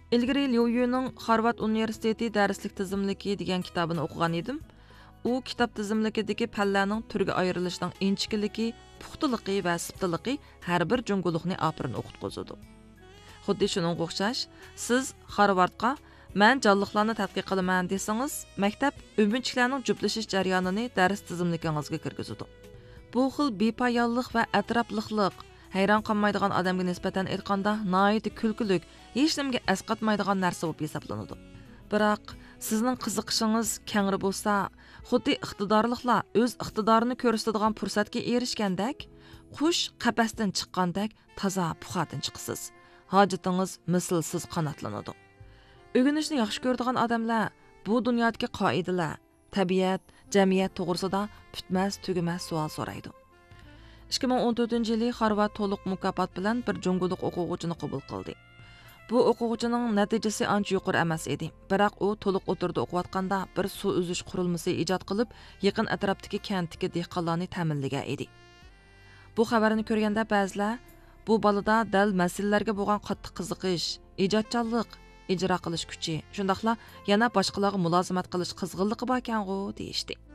ilgari Liu Yuning Harvard universiteti darslik tizimligi degan kitobini o'qigan edim. U kitob tizimligidagi fanlarning turga ayrilishining inchikiligi, puxtaligi va siftligi har bir junguluqni opirin o'qitqizadi. Xuddi shuningga o'xshash, siz Harvardga "Men jonliqlarni tadqiq qilaman" desangiz, maktab o'yinchilarning juplashish jarayonini dars tizimligingizga kirgizadi. Bu xil bepoyonlik va atrofliqlik hayron qolmaydigan odamga nisbatan aytganda nihoyatda kulgulik, hech nimga asqatmaydigan narsa bo'lib hisoblanadi. Biroq sizning qiziqishingiz kengri bo'lsa, xuddi iqtidorliklar o'z iqtidorini ko'rsatadigan fursatga erishgandek, qush qafasdan chiqqandek toza puxadan chiqsiz. Hojatingiz mislsiz qanotlanadi. O'rganishni yaxshi ko'radigan odamlar bu dunyodagi qoidalar, tabiat, jamiyat to'g'risida bitmas tugamas savol so'raydi. 2014-yili Harvard to'liq mukofot bilan bir junguluq o'quvchini qabul qildi. Bu o'quvchining natijasi ancha yuqori emas edi. Biroq u to'liq o'tirdi o'qiyotganda bir suv uzish qurilmasi ijod qilib, yaqin atrofdagi kentdagi dehqonlarni ta'minlagan edi. Bu xabarni ko'rganda ba'zilar bu balada dal masalalarga bo'lgan qattiq qiziqish, ijodchanlik, ijro qilish kuchi, shundaqla yana boshqalarga mulozimat qilish qizg'inligi bor ekan-ku deyishdi.